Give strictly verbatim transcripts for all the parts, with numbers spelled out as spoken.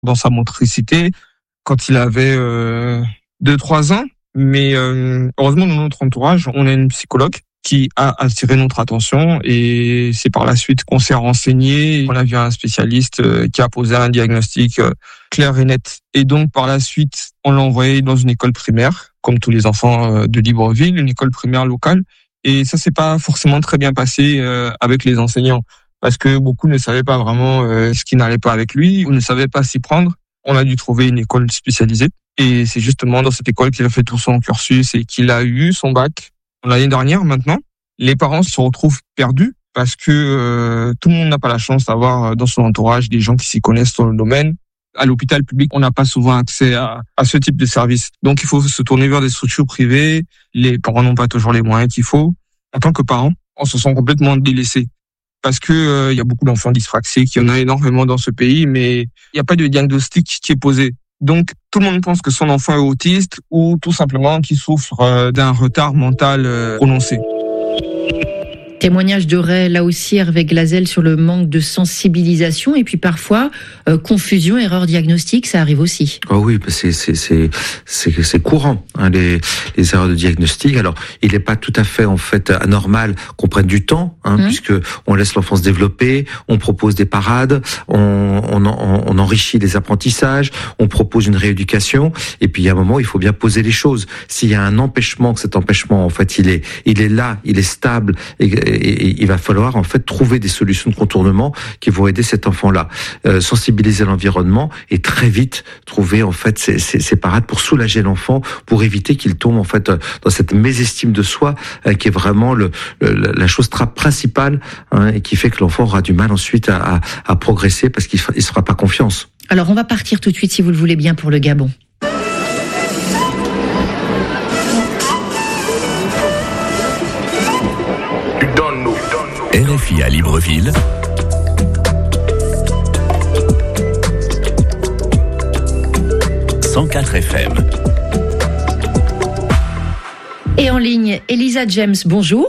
dans sa motricité quand il avait euh, deux trois ans. Mais euh, heureusement, dans notre entourage, on a une psychologue qui a attiré notre attention et c'est par la suite qu'on s'est renseigné. On a vu un spécialiste qui a posé un diagnostic clair et net. Et donc, par la suite, on l'a envoyé dans une école primaire, comme tous les enfants de Libreville, une école primaire locale. Et ça s'est pas forcément très bien passé avec les enseignants parce que beaucoup ne savaient pas vraiment ce qui n'allait pas avec lui ou ne savaient pas s'y prendre. On a dû trouver une école spécialisée. Et c'est justement dans cette école qu'il a fait tout son cursus et qu'il a eu son bac l'année dernière. Maintenant, les parents se retrouvent perdus parce que euh, tout le monde n'a pas la chance d'avoir dans son entourage des gens qui s'y connaissent dans le domaine. À l'hôpital public, on n'a pas souvent accès à, à ce type de service. Donc, il faut se tourner vers des structures privées. Les parents n'ont pas toujours les moyens qu'il faut. En tant que parents, on se sent complètement délaissés. Parce que euh, il y a beaucoup d'enfants dyspraxiques, il y en a énormément dans ce pays, mais il n'y a pas de diagnostic qui est posé. Donc, tout le monde pense que son enfant est autiste ou tout simplement qu'il souffre euh, d'un retard mental euh, prononcé. Témoignage de Ray, là aussi, Hervé Glazel, sur le manque de sensibilisation et puis parfois euh, confusion, erreur diagnostique, ça arrive aussi. Oh oui, c'est c'est c'est c'est c'est courant hein, les les erreurs de diagnostic. Alors, il n'est pas tout à fait en fait anormal qu'on prenne du temps, hein, mmh. puisque on laisse l'enfant se développer, on propose des parades, on on on enrichit les apprentissages, on propose une rééducation, et puis il y a un moment il faut bien poser les choses. S'il y a un empêchement, que cet empêchement en fait il est il est là, il est stable et et il va falloir en fait trouver des solutions de contournement qui vont aider cet enfant-là, euh, sensibiliser l'environnement et très vite trouver en fait ces, ces, ces parades pour soulager l'enfant, pour éviter qu'il tombe en fait dans cette mésestime de soi euh, qui est vraiment le, le, la chose principale hein, et qui fait que l'enfant aura du mal ensuite à, à, à progresser parce qu'il ne se fera pas confiance. Alors on va partir tout de suite si vous le voulez bien pour le Gabon. R F I à Libreville, cent quatre F M. Et en ligne, Elisa James, bonjour.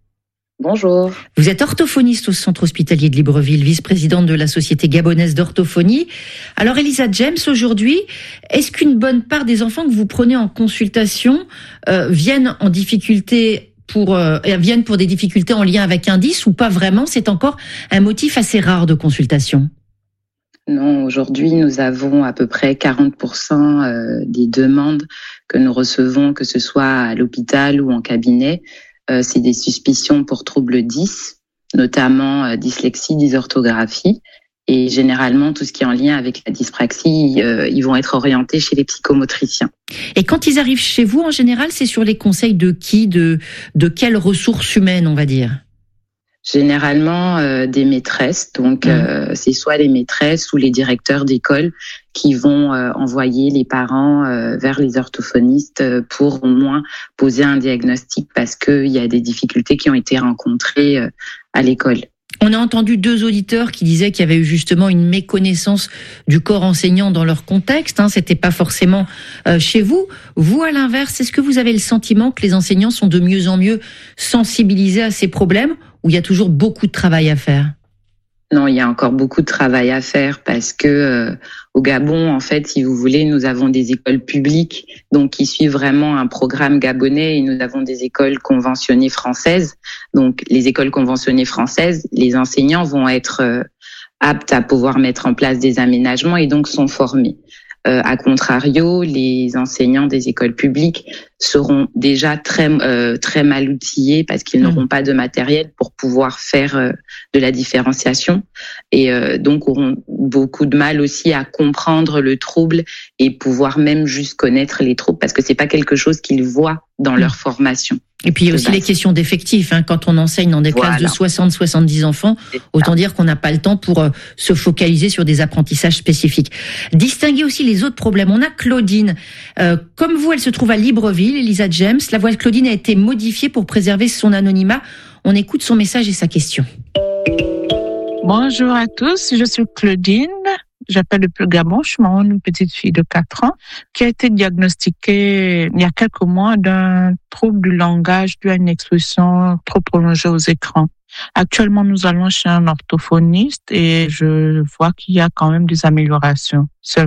Bonjour. Vous êtes orthophoniste au Centre hospitalier de Libreville, vice-présidente de la Société gabonaise d'orthophonie. Alors Elisa James, aujourd'hui, est-ce qu'une bonne part des enfants que vous prenez en consultation euh, viennent en difficulté pour euh, viennent pour des difficultés en lien avec un dys ou pas vraiment? C'est encore un motif assez rare de consultation. Non, aujourd'hui, nous avons à peu près quarante pour cent des demandes que nous recevons, que ce soit à l'hôpital ou en cabinet. Euh, c'est des suspicions pour troubles dys, notamment euh, dyslexie, dysorthographie. Et généralement, tout ce qui est en lien avec la dyspraxie, euh, ils vont être orientés chez les psychomotriciens. Et quand ils arrivent chez vous, en général, c'est sur les conseils de qui, de, de quelles ressources humaines, on va dire? Généralement, euh, des maîtresses. Donc, mmh. euh, c'est soit les maîtresses ou les directeurs d'école qui vont euh, envoyer les parents euh, vers les orthophonistes pour au moins poser un diagnostic parce qu'il y a des difficultés qui ont été rencontrées euh, à l'école. On a entendu deux auditeurs qui disaient qu'il y avait eu justement une méconnaissance du corps enseignant dans leur contexte. Hein, c'était pas forcément euh, chez vous. Vous, à l'inverse, est-ce que vous avez le sentiment que les enseignants sont de mieux en mieux sensibilisés à ces problèmes ou il y a toujours beaucoup de travail à faire? Non, il y a encore beaucoup de travail à faire parce que euh, au Gabon, en fait, si vous voulez, nous avons des écoles publiques donc qui suivent vraiment un programme gabonais et nous avons des écoles conventionnées françaises. Donc, les écoles conventionnées françaises, les enseignants vont être euh, aptes à pouvoir mettre en place des aménagements et donc sont formés. Euh, à contrario, les enseignants des écoles publiques seront déjà très euh, très mal outillés parce qu'ils mmh. n'auront pas de matériel pour pouvoir faire euh, de la différenciation et euh, donc auront beaucoup de mal aussi à comprendre le trouble et pouvoir même juste connaître les troubles parce que c'est pas quelque chose qu'ils voient dans mmh. leur formation. Et puis il y a aussi les questions d'effectifs. Hein. Quand on enseigne dans des voilà. classes de soixante à soixante-dix enfants, autant dire qu'on n'a pas le temps pour euh, se focaliser sur des apprentissages spécifiques. Distinguer aussi les autres problèmes. On a Claudine. Euh, comme vous, elle se trouve à Libreville, Elisa James. La voix de Claudine a été modifiée pour préserver son anonymat. On écoute son message et sa question. Bonjour à tous, je suis Claudine. j'appelle depuis le Gabon. Je suis maman d'une petite fille de quatre ans qui a été diagnostiquée il y a quelques mois d'un trouble du langage dû à une exposition trop prolongée aux écrans. Actuellement, nous allons chez un orthophoniste et je vois qu'il y a quand même des améliorations.